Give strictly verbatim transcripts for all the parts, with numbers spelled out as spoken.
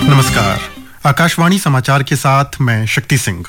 नमस्कार, आकाशवाणी समाचार के साथ मैं शक्ति सिंह।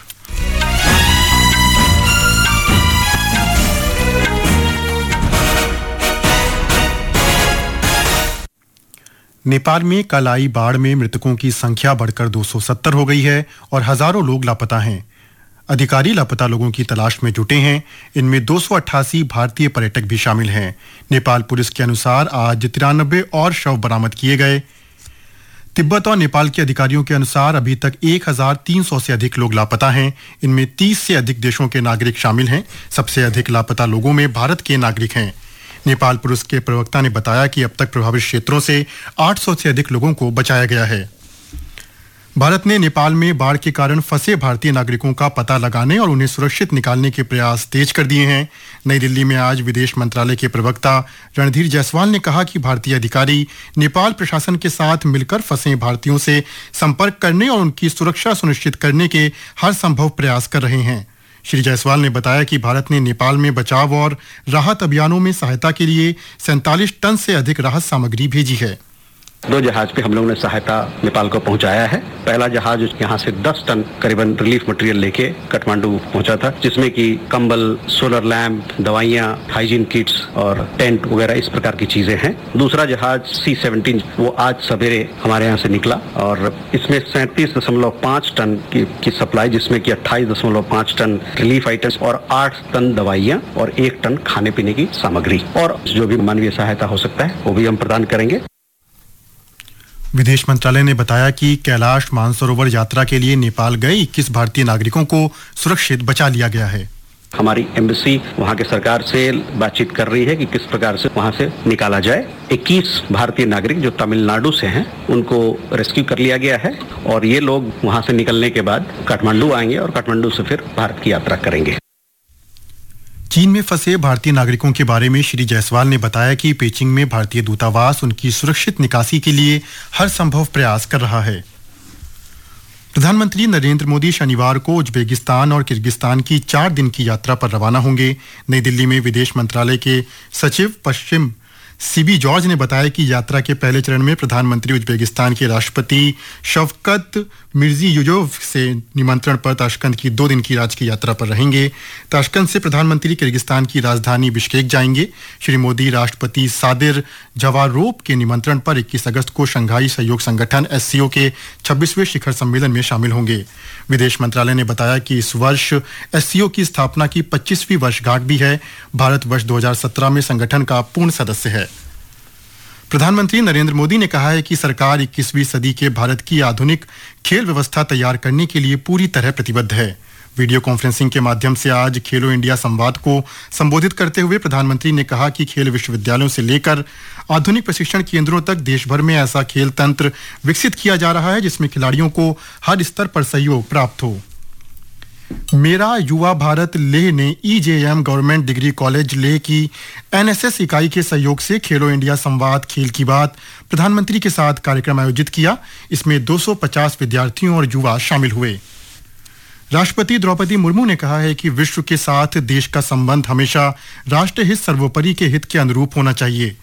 नेपाल में कल आई बाढ़ में मृतकों की संख्या बढ़कर दो सौ सत्तर हो गई है और हजारों लोग लापता हैं। अधिकारी लापता लोगों की तलाश में जुटे हैं। इनमें दो सौ अट्ठासी भारतीय पर्यटक भी शामिल हैं। नेपाल पुलिस के अनुसार आज तिरानबे और शव बरामद किए गए। तिब्बत और नेपाल के अधिकारियों के अनुसार अभी तक एक हज़ार तीन सौ से अधिक लोग लापता हैं। इनमें तीस से अधिक देशों के नागरिक शामिल हैं। सबसे अधिक लापता लोगों में भारत के नागरिक हैं। नेपाल पुलिस के प्रवक्ता ने बताया कि अब तक प्रभावित क्षेत्रों से आठ सौ से अधिक लोगों को बचाया गया है। भारत ने नेपाल में बाढ़ के कारण फंसे भारतीय नागरिकों का पता लगाने और उन्हें सुरक्षित निकालने के प्रयास तेज कर दिए हैं। नई दिल्ली में आज विदेश मंत्रालय के प्रवक्ता रणधीर जायसवाल ने कहा कि भारतीय अधिकारी नेपाल प्रशासन के साथ मिलकर फंसे भारतीयों से संपर्क करने और उनकी सुरक्षा सुनिश्चित करने के हर संभव प्रयास कर रहे हैं। श्री जायसवाल ने बताया कि भारत ने नेपाल में बचाव और राहत अभियानों में सहायता के लिए सैंतालीस टन से अधिक राहत सामग्री भेजी है। दो जहाज पे हम लोगों ने सहायता नेपाल को पहुंचाया है। पहला जहाज यहाँ से दस टन करीबन रिलीफ मटेरियल लेके काठमांडू पहुंचा था, जिसमें कि कंबल, सोलर लैंप, दवाइयाँ, हाइजीन किट्स और टेंट वगैरह इस प्रकार की चीजें हैं। दूसरा जहाज सी सेवनटीन वो आज सवेरे हमारे यहाँ से निकला और इसमें सैंतीस दशमलव पाँच टन की, की सप्लाई, जिसमें कि अट्ठाईस दशमलव पाँच टन रिलीफ आइटम्स और आठ टन दवाइयाँ और एक टन खाने पीने की सामग्री और जो भी मानवीय सहायता हो सकता है वो भी हम प्रदान करेंगे। विदेश मंत्रालय ने बताया कि कैलाश मानसरोवर यात्रा के लिए नेपाल गए इक्कीस भारतीय नागरिकों को सुरक्षित बचा लिया गया है। हमारी एम्बेसी वहां के सरकार से बातचीत कर रही है कि किस प्रकार से वहां से निकाला जाए। इक्कीस भारतीय नागरिक जो तमिलनाडु से हैं उनको रेस्क्यू कर लिया गया है और ये लोग वहां से निकलने के बाद काठमांडू आएंगे और काठमांडू से फिर भारत की यात्रा करेंगे। चीन में फंसे भारतीय नागरिकों के बारे में श्री जायसवाल ने बताया कि पेचिंग में भारतीय दूतावास उनकी सुरक्षित निकासी के लिए हर संभव प्रयास कर रहा है। प्रधानमंत्री नरेंद्र मोदी शनिवार को उज्बेकिस्तान और किर्गिस्तान की चार दिन की यात्रा पर रवाना होंगे। नई दिल्ली में विदेश मंत्रालय के सचिव पश्चिम सीबी जॉर्ज ने बताया कि यात्रा के पहले चरण में प्रधानमंत्री उज्बेकिस्तान के राष्ट्रपति शवकत मिर्जियोयेव से निमंत्रण पर ताशकंद की दो दिन की राजकीय यात्रा पर रहेंगे। ताशकंद से प्रधानमंत्री किर्गिस्तान की राजधानी बिश्केक जाएंगे। श्री मोदी राष्ट्रपति सादिर जवारोव के निमंत्रण पर इक्कीस अगस्त को शंघाई सहयोग संगठन एससीओ के छब्बीसवें शिखर सम्मेलन में शामिल होंगे। विदेश मंत्रालय ने बताया कि इस वर्ष एससीओ की स्थापना की पच्चीसवीं वर्षगांठ भी है। भारत वर्ष दो हज़ार सत्रह में संगठन का पूर्ण सदस्य है। प्रधानमंत्री नरेंद्र मोदी ने कहा है कि सरकार इक्कीसवीं सदी के भारत की आधुनिक खेल व्यवस्था तैयार करने के लिए पूरी तरह प्रतिबद्ध है। वीडियो कॉन्फ्रेंसिंग के माध्यम से आज खेलो इंडिया संवाद को संबोधित करते हुए प्रधानमंत्री ने कहा कि खेल विश्वविद्यालयों से लेकर आधुनिक प्रशिक्षण केंद्रों तक देश भर में ऐसा खेल तंत्र विकसित किया जा रहा है जिसमें खिलाड़ियों को हर स्तर पर सहयोग प्राप्त हो। मेरा युवा भारत लेह ने ईजेएम गवर्नमेंट डिग्री कॉलेज लेह की एनएसएस इकाई के सहयोग से खेलो इंडिया संवाद खेल की बात प्रधानमंत्री के साथ कार्यक्रम आयोजित किया। इसमें दो सौ पचास विद्यार्थियों और युवा शामिल हुए। राष्ट्रपति द्रौपदी मुर्मू ने कहा है कि विश्व के साथ देश का संबंध हमेशा राष्ट्र हित सर्वोपरि के हित के अनुरूप होना चाहिए।